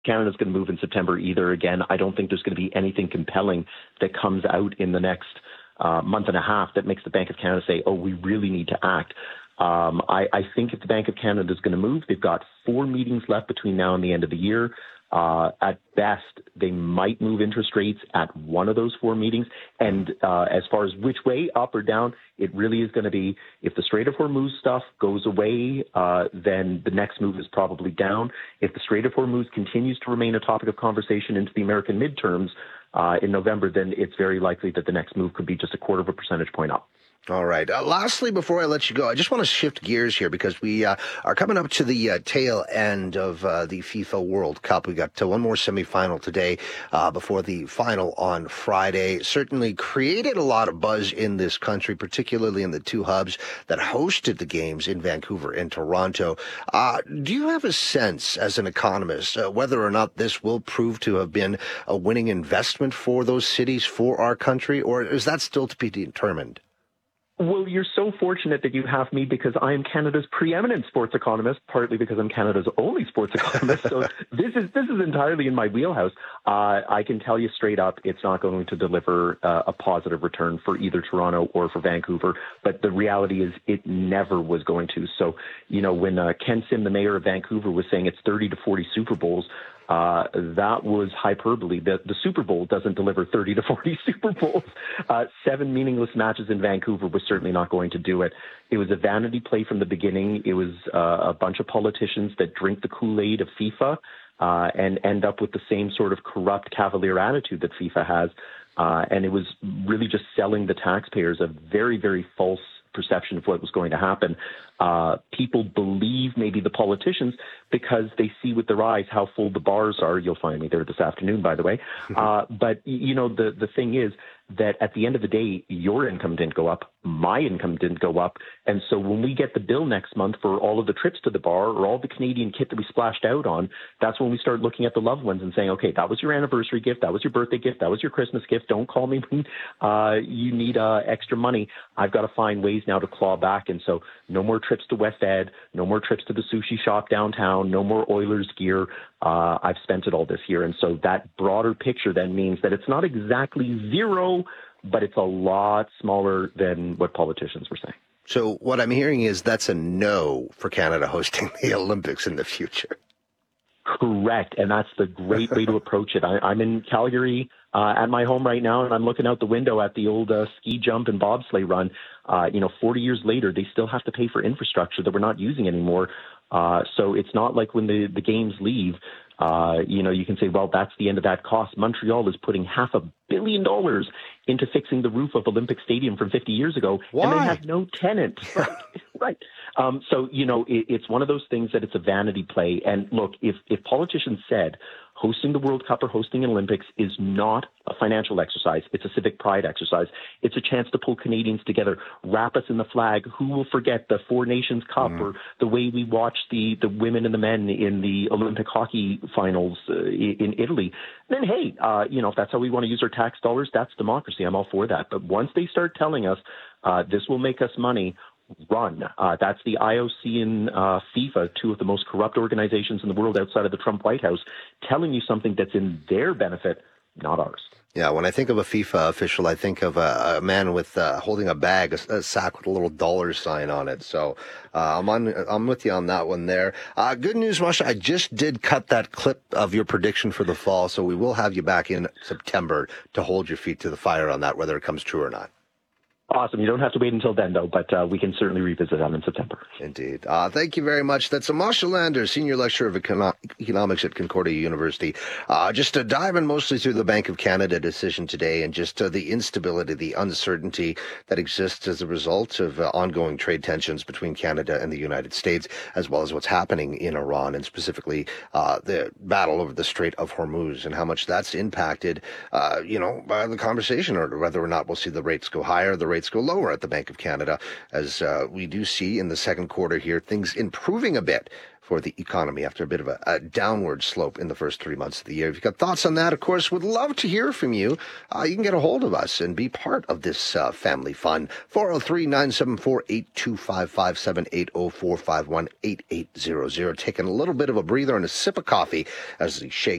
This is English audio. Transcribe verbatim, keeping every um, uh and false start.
Canada's going to move in September either. Again, I don't think there's going to be anything compelling that comes out in the next uh, month and a half that makes the Bank of Canada say, oh, we really need to act. Um, I, I think if the Bank of Canada is going to move, they've got four meetings left between now and the end of the year. Uh, at best, they might move interest rates at one of those four meetings. And uh, as far as which way, up or down, it really is going to be, if the Strait of Hormuz stuff goes away, uh, then the next move is probably down. If the Strait of Hormuz continues to remain a topic of conversation into the American midterms uh, in November, then it's very likely that the next move could be just a quarter of a percentage point up. All right. Uh, lastly, before I let you go, I just want to shift gears here because we uh, are coming up to the uh, tail end of uh, the FIFA World Cup. We got uh, one more semifinal today uh, before the final on Friday. Certainly created a lot of buzz in this country, particularly in the two hubs that hosted the games in Vancouver and Toronto. Uh, do you have a sense, as an economist, uh, whether or not this will prove to have been a winning investment for those cities, for our country, or is that still to be determined? Well, you're so fortunate that you have me because I am Canada's preeminent sports economist, partly because I'm Canada's only sports economist. So this is this is entirely in my wheelhouse. Uh, I can tell you straight up, it's not going to deliver uh, a positive return for either Toronto or for Vancouver. But the reality is it never was going to. So, you know, when uh, Ken Sim, the mayor of Vancouver, was saying it's thirty to forty Super Bowls, Uh, that was hyperbole. The, the Super Bowl doesn't deliver thirty to forty Super Bowls. Uh, seven meaningless matches in Vancouver was certainly not going to do it. It was a vanity play from the beginning. It was uh, a bunch of politicians that drink the Kool-Aid of FIFA uh, and end up with the same sort of corrupt cavalier attitude that FIFA has. Uh, and it was really just selling the taxpayers a very, very false perception of what was going to happen. Uh, people believe maybe the politicians because they see with their eyes how full the bars are. You'll find me there this afternoon, by the way. Uh, but, you know, the, the thing is that at the end of the day, your income didn't go up. My income didn't go up. And so when we get the bill next month for all of the trips to the bar or all the Canadian kit that we splashed out on, that's when we start looking at the loved ones and saying, okay, that was your anniversary gift. That was your birthday gift. That was your Christmas gift. Don't call me when uh, you need uh, extra money. I've got to find ways now to claw back. And so no more trips to West Ed, no more trips to the sushi shop downtown, no more Oilers gear. Uh, I've spent it all this year. And so that broader picture then means that it's not exactly zero, but it's a lot smaller than what politicians were saying. So what I'm hearing is that's a no for Canada hosting the Olympics in the future. Correct. And that's the great way to approach it. I, I'm in Calgary uh, at my home right now, and I'm looking out the window at the old uh, ski jump and bobsleigh run. Uh, you know, forty years later, they still have to pay for infrastructure that we're not using anymore. Uh, so it's not like when the, the games leave, uh, you know, you can say, well, that's the end of that cost. Montreal is putting half a billion dollars into fixing the roof of Olympic Stadium from fifty years ago. Why? And they have no tenant. Right. right. Um, so, you know, it, it's one of those things that it's a vanity play. And look, if, if politicians said hosting the World Cup or hosting an Olympics is not a financial exercise, it's a civic pride exercise. It's a chance to pull Canadians together, wrap us in the flag. Who will forget the Four Nations Cup mm. or the way we watched the, the women and the men in the Olympic hockey finals uh, in Italy? Then, hey, uh, you know, if that's how we want to use our tax dollars, that's democracy. I'm all for that. But once they start telling us uh, this will make us money, run. Uh, that's the I O C and uh, FIFA, two of the most corrupt organizations in the world outside of the Trump White House, telling you something that's in their benefit, not ours. Yeah, when I think of a FIFA official, I think of a, a man with uh, holding a bag, a, a sack with a little dollar sign on it. So uh, I'm on, I'm with you on that one there. Uh, good news, Masha. I just did cut that clip of your prediction for the fall, so we will have you back in September to hold your feet to the fire on that, whether it comes true or not. Awesome. You don't have to wait until then, though, but uh, we can certainly revisit that in September. Indeed. Uh, thank you very much. That's Masha Lander, Senior Lecturer of Econo- Economics at Concordia University. Uh, just uh, diving mostly through the Bank of Canada decision today and just uh, the instability, the uncertainty that exists as a result of uh, ongoing trade tensions between Canada and the United States, as well as what's happening in Iran and specifically uh, the battle over the Strait of Hormuz and how much that's impacted, uh, you know, by the conversation or whether or not we'll see the rates go higher, the rates rates go lower at the Bank of Canada, as uh, we do see in the second quarter here things improving a bit for the economy after a bit of a, a downward slope in the first three months of the year. If you've got thoughts on that, of course, would love to hear from you. Uh, you can get a hold of us and be part of this uh, family fun. four oh three, nine seven four, eight two five five, seven eight oh four, five one, eight eight zero zero. Taking a little bit of a breather and a sip of coffee as the Shea